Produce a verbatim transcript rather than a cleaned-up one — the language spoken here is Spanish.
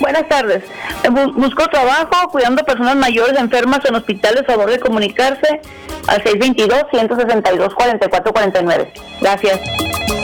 Buenas tardes. Busco trabajo cuidando personas mayores enfermas en hospitales. Favor de comunicarse al seis dos dos, uno seis dos, cuatro cuatro cuatro nueve. Gracias.